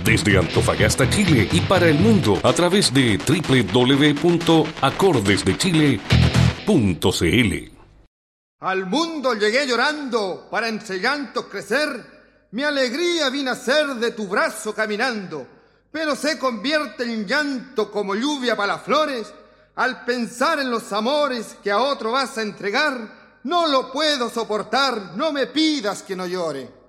Desde Antofagasta, Chile y para el mundo a través de www.acordesdechile.cl. Al mundo llegué llorando para entre llantos crecer. Mi alegría vino a ser de tu brazo caminando, pero se convierte en llanto como lluvia para las flores. Al pensar en los amores que a otro vas a entregar, no lo puedo soportar, no me pidas que no llore.